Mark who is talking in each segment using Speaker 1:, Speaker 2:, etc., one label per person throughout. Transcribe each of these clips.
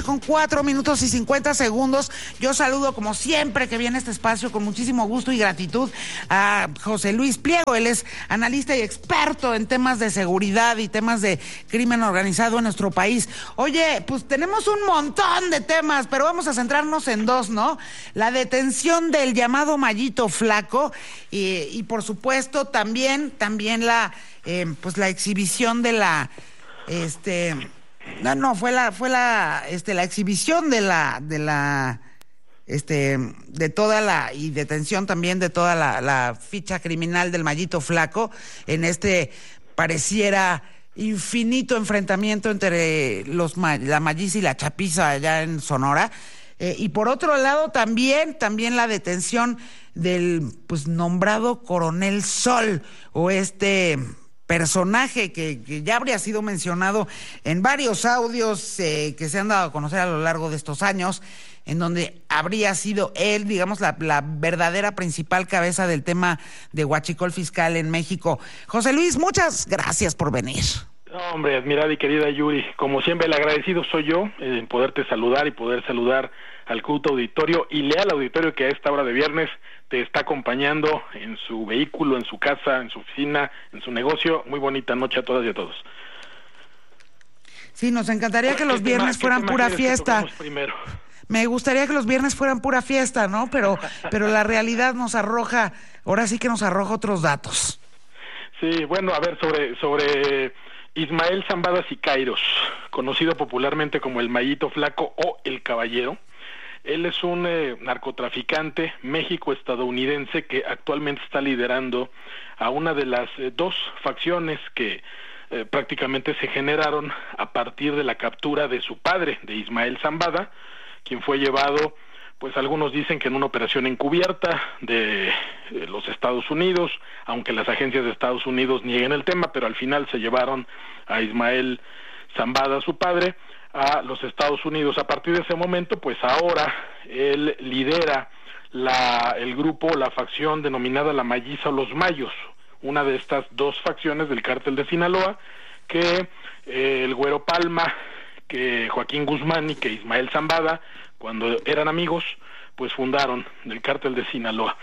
Speaker 1: 8:04:50. Yo saludo como siempre que viene este espacio con muchísimo gusto y gratitud a José Luis Pliego. Él es analista y experto en temas de seguridad y temas de crimen organizado en nuestro país. Oye, pues tenemos un montón de temas, pero vamos a centrarnos en dos, ¿no? La detención del llamado Mayito Flaco y por supuesto también la la exhibición de la la exhibición de toda la y detención también de toda la ficha criminal del Mayito Flaco en pareciera infinito enfrentamiento entre la Malliza y la Chapiza allá en Sonora. Y por otro lado también la detención del nombrado Coronel Sol, o personaje que ya habría sido mencionado en varios audios que se han dado a conocer a lo largo de estos años, en donde habría sido él, digamos, la verdadera principal cabeza del tema de huachicol fiscal en México. José Luis, muchas gracias por venir.
Speaker 2: No, hombre, admirada y querida Yuri, como siempre el agradecido soy yo en poderte saludar y poder saludar al culto auditorio y leal auditorio que a esta hora de viernes te está acompañando en su vehículo, en su casa, en su oficina, en su negocio. Muy bonita noche a todas y a todos.
Speaker 1: Sí, nos encantaría que los viernes fueran pura fiesta. Me gustaría que los viernes fueran pura fiesta, ¿no? Pero la realidad nos arroja otros datos.
Speaker 2: Sí, bueno, a ver, sobre Ismael Zambada Siqueiros, conocido popularmente como el Mayito Flaco o el Caballero. Él es un narcotraficante México-estadounidense que actualmente está liderando a una de las dos facciones que prácticamente se generaron a partir de la captura de su padre, de Ismael Zambada, quien fue llevado, pues algunos dicen que en una operación encubierta de los Estados Unidos, aunque las agencias de Estados Unidos nieguen el tema, pero al final se llevaron a Ismael Zambada, su padre, a los Estados Unidos. A partir de ese momento, pues ahora él lidera el grupo, la facción denominada La Malliza o Los Mayos, una de estas dos facciones del cártel de Sinaloa, que el Güero Palma, que Joaquín Guzmán y que Ismael Zambada, cuando eran amigos, pues fundaron el cártel de Sinaloa.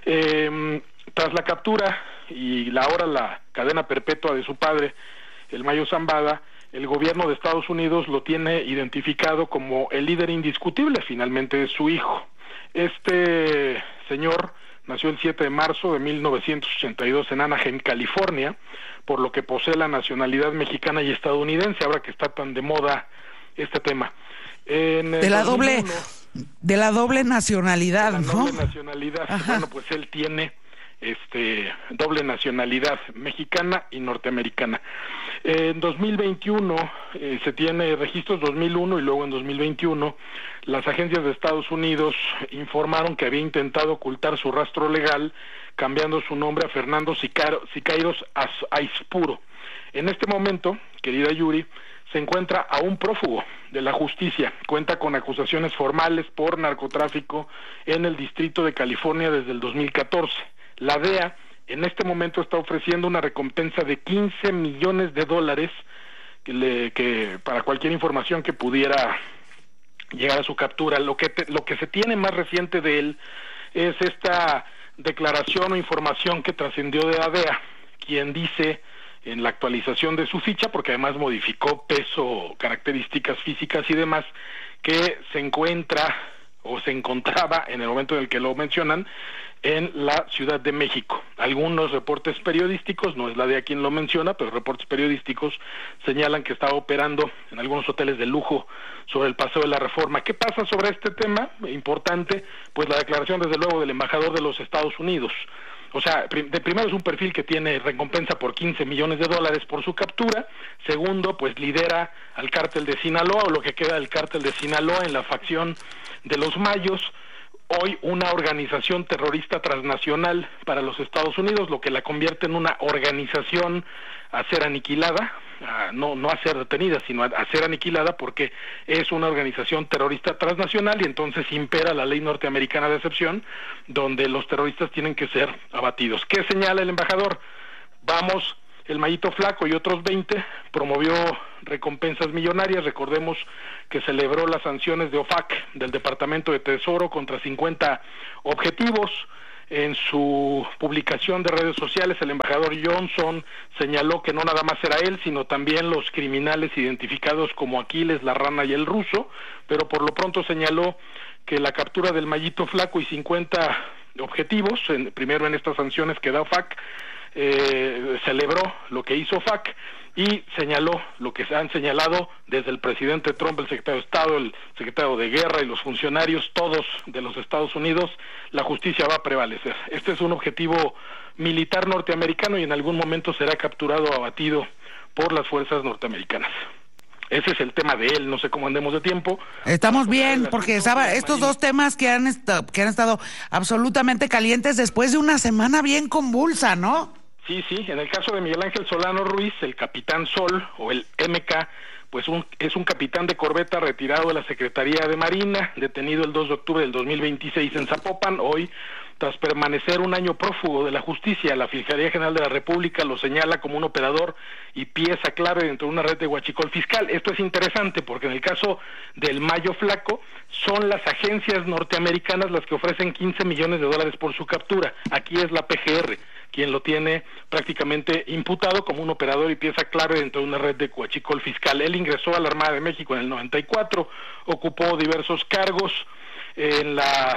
Speaker 2: Tras la captura y la cadena perpetua de su padre, el Mayo Zambada, el gobierno de Estados Unidos lo tiene identificado como el líder indiscutible, finalmente, de su hijo. Este señor nació el 7 de marzo de 1982 en Anaheim, California, por lo que posee la nacionalidad mexicana y estadounidense, ahora que está tan de moda este tema. De la doble nacionalidad, ¿no? Doble nacionalidad. Ajá. Bueno, pues él tiene doble nacionalidad mexicana y norteamericana. En 2021 se tiene registros 2001 y luego en 2021 las agencias de Estados Unidos informaron que había intentado ocultar su rastro legal cambiando su nombre a Fernando Siqueiros Aispuro. En este momento, querida Yuri, se encuentra aún prófugo de la justicia. Cuenta con acusaciones formales por narcotráfico en el Distrito de California desde el 2014. La DEA en este momento está ofreciendo una recompensa de $15 millones que para cualquier información que pudiera llegar a su captura. Lo que se tiene más reciente de él es esta declaración o información que trascendió de la DEA, quien dice en la actualización de su ficha, porque además modificó peso, características físicas y demás, que se encontraba en el momento en el que lo mencionan en la Ciudad de México. Algunos reportes periodísticos, no es la DEA quien lo menciona, pero reportes periodísticos señalan que estaba operando en algunos hoteles de lujo sobre el Paseo de la Reforma. ¿Qué pasa sobre este tema? Importante, pues la declaración desde luego del embajador de los Estados Unidos. O sea, de primero es un perfil que tiene recompensa por $15 millones por su captura. Segundo, pues lidera al cártel de Sinaloa, o lo que queda del cártel de Sinaloa en la facción de los Mayos, hoy una organización terrorista transnacional para los Estados Unidos, lo que la convierte en una organización a ser aniquilada, no a ser detenida, sino a ser aniquilada, porque es una organización terrorista transnacional y entonces impera la ley norteamericana de excepción, donde los terroristas tienen que ser abatidos. ¿Qué señala el embajador? Vamos el Mayito Flaco y otros 20, promovió recompensas millonarias. Recordemos que celebró las sanciones de OFAC, del Departamento de Tesoro, contra 50 objetivos. En su publicación de redes sociales, el embajador Johnson señaló que no nada más era él, sino también los criminales identificados como Aquiles, la Rana y el Ruso, pero por lo pronto señaló que la captura del Mayito Flaco y 50 objetivos, primero en estas sanciones que da OFAC, celebró lo que hizo OFAC y señaló lo que se han señalado desde el presidente Trump, el secretario de Estado, el secretario de Guerra y los funcionarios, todos de los Estados Unidos: la justicia va a prevalecer. Este es un objetivo militar norteamericano y en algún momento será capturado o abatido por las fuerzas norteamericanas. Ese es el tema de él, no sé cómo andemos de tiempo.
Speaker 1: Estamos bien, porque estos dos temas que han estado absolutamente calientes después de una semana bien convulsa, ¿no?
Speaker 2: Sí, en el caso de Miguel Ángel Solano Ruiz, el Capitán Sol, o el MK, pues es un capitán de corbeta retirado de la Secretaría de Marina, detenido el 2 de octubre del 2026 en Zapopan. Hoy, tras permanecer un año prófugo de la justicia, la Fiscalía General de la República lo señala como un operador y pieza clave dentro de una red de huachicol fiscal. Esto es interesante porque en el caso del Mayo Flaco, son las agencias norteamericanas las que ofrecen $15 millones por su captura. Aquí es la PGR quien lo tiene prácticamente imputado como un operador y pieza clave dentro de una red de huachicol fiscal. Él ingresó a la Armada de México en el 94, ocupó diversos cargos en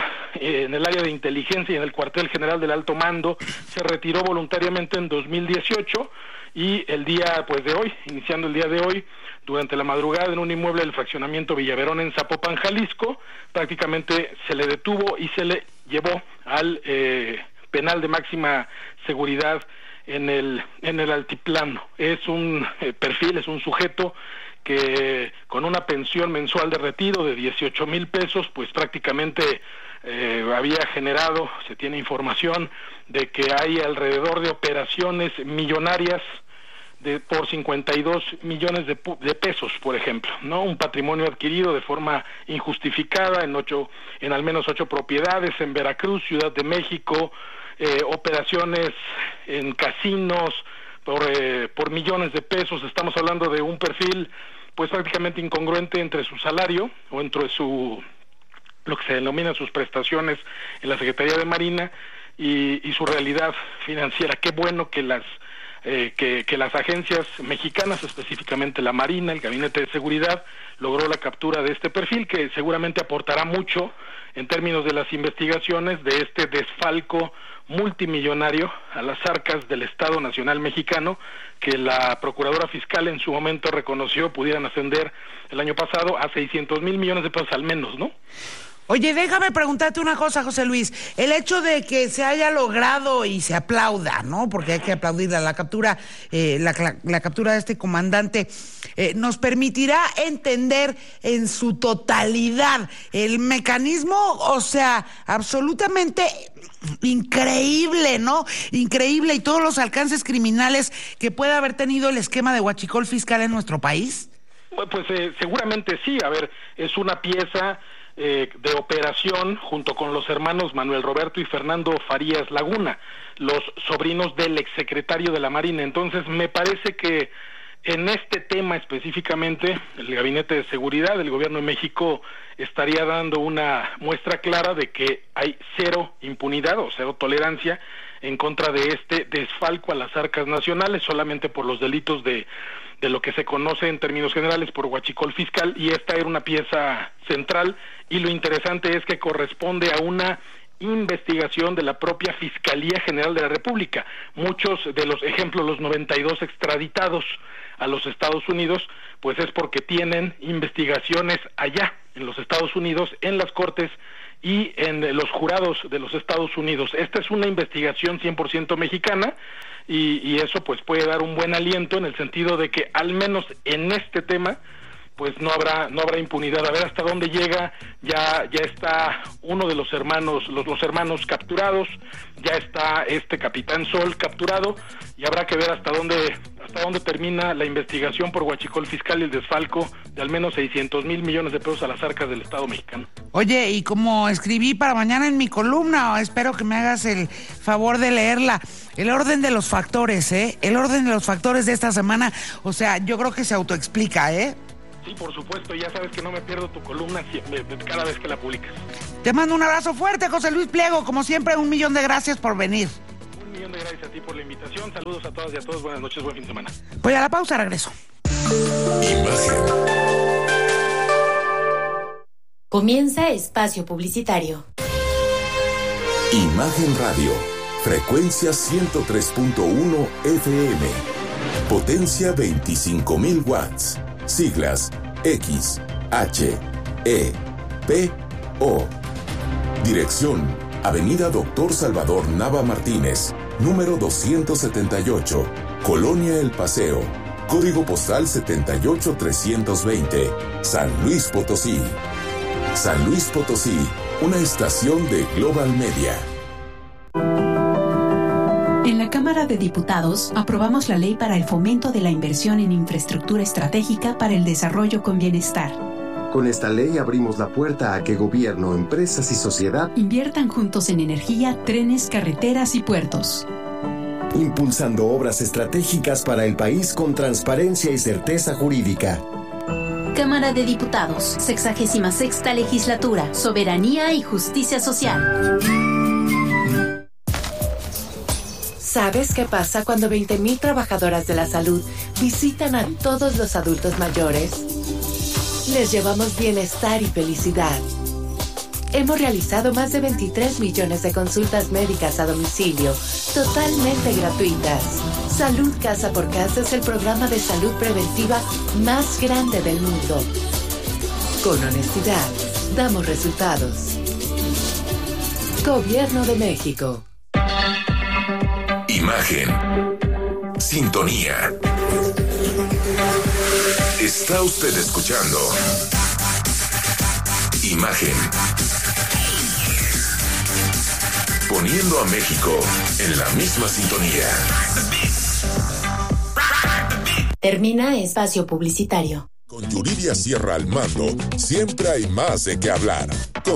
Speaker 2: el área de inteligencia y en el cuartel general del alto mando. Se retiró voluntariamente en 2018 y el día de hoy, iniciando el día de hoy, durante la madrugada, en un inmueble del fraccionamiento Villaverón en Zapopan, Jalisco, prácticamente se le detuvo y se le llevó al penal de máxima seguridad en el altiplano. Es un perfil, es un sujeto que con una pensión mensual de retiro de 18,000 pesos, pues prácticamente había generado, se tiene información de que hay alrededor de operaciones millonarias por 52 millones de pesos, por ejemplo, ¿no? Un patrimonio adquirido de forma injustificada en al menos 8 propiedades en Veracruz, Ciudad de México, operaciones en casinos por millones de pesos. Estamos hablando de un perfil pues prácticamente incongruente entre su salario o entre lo que se denomina sus prestaciones en la Secretaría de Marina y su realidad financiera. Qué bueno que las agencias mexicanas, específicamente la Marina, el Gabinete de Seguridad, logró la captura de este perfil, que seguramente aportará mucho en términos de las investigaciones de este desfalco multimillonario a las arcas del Estado Nacional Mexicano, que la Procuradora Fiscal en su momento reconoció pudieran ascender el año pasado a 600,000 millones de pesos al menos, ¿no?
Speaker 1: Oye, déjame preguntarte una cosa, José Luis. El hecho de que se haya logrado y se aplauda, ¿no? Porque hay que aplaudir a la captura, la captura de este comandante, nos permitirá entender en su totalidad el mecanismo, o sea, absolutamente increíble, ¿no? Increíble, y todos los alcances criminales que puede haber tenido el esquema de huachicol fiscal en nuestro país.
Speaker 2: Pues seguramente sí. A ver, es una pieza de operación junto con los hermanos Manuel Roberto y Fernando Farías Laguna, los sobrinos del exsecretario de la Marina. Entonces me parece que en este tema específicamente el Gabinete de Seguridad del Gobierno de México estaría dando una muestra clara de que hay cero impunidad o cero tolerancia en contra de este desfalco a las arcas nacionales, solamente por los delitos de lo que se conoce en términos generales por huachicol fiscal, y esta era una pieza central, y lo interesante es que corresponde a una investigación de la propia Fiscalía General de la República. Muchos de los ejemplos, los 92 extraditados a los Estados Unidos, pues es porque tienen investigaciones allá en los Estados Unidos, en las cortes y en los jurados de los Estados Unidos. Esta es una investigación 100% mexicana y eso pues puede dar un buen aliento en el sentido de que al menos en este tema pues no habrá impunidad. A ver hasta dónde llega. Ya está uno de los hermanos, los hermanos capturados, ya está este Capitán Sol capturado, y habrá que ver hasta dónde hasta dónde termina la investigación por huachicol fiscal y el desfalco de al menos 600 mil millones de pesos a las arcas del Estado mexicano.
Speaker 1: Oye, y como escribí para mañana en mi columna, espero que me hagas el favor de leerla, el orden de los factores, el orden de los factores de esta semana, o sea, yo creo que se autoexplica,
Speaker 2: Sí, por supuesto, ya sabes que no me pierdo tu columna cada vez que la publicas.
Speaker 1: Te mando un abrazo fuerte, José Luis Pliego, como siempre, 1,000,000 de gracias por venir.
Speaker 2: 1,000,000 de gracias a ti por la invitación, saludos a todas y a todos, buenas noches, buen fin de semana.
Speaker 1: Voy a la pausa, regreso.
Speaker 3: Imagen.
Speaker 4: Comienza espacio publicitario.
Speaker 3: Imagen Radio, frecuencia 103.1 FM, potencia 25,000 watts, siglas X, H, E, P, O. Dirección, Avenida Doctor Salvador Nava Martínez, número 278, Colonia El Paseo, código postal 78320, San Luis Potosí. San Luis Potosí, una estación de Global Media.
Speaker 5: En la Cámara de Diputados aprobamos la ley para el fomento de la inversión en infraestructura estratégica para el desarrollo con bienestar.
Speaker 6: Con esta ley abrimos la puerta a que gobierno, empresas y sociedad
Speaker 5: inviertan juntos en energía, trenes, carreteras y puertos.
Speaker 7: Impulsando obras estratégicas para el país con transparencia y certeza jurídica.
Speaker 4: Cámara de Diputados, 66ª Legislatura, Soberanía y Justicia Social.
Speaker 8: ¿Sabes qué pasa cuando 20,000 trabajadoras de la salud visitan a todos los adultos mayores? Les llevamos bienestar y felicidad. Hemos realizado más de 23 millones de consultas médicas a domicilio, totalmente gratuitas. Salud Casa por Casa es el programa de salud preventiva más grande del mundo. Con honestidad, damos resultados. Gobierno de México.
Speaker 3: Imagen. Sintonía. Está usted escuchando Imagen. Poniendo a México en la misma sintonía.
Speaker 4: Termina espacio publicitario.
Speaker 9: Con Yuridia Sierra al mando, siempre hay más de qué hablar.